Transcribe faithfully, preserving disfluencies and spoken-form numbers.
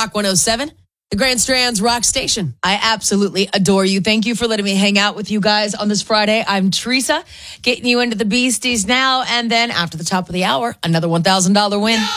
Rock one oh seven, the Grand Strand's Rock Station. I absolutely adore you. Thank you for letting me hang out with you guys on this Friday. I'm Teresa, getting you into the Beasties now. And then after the top of the hour, another one thousand dollars win.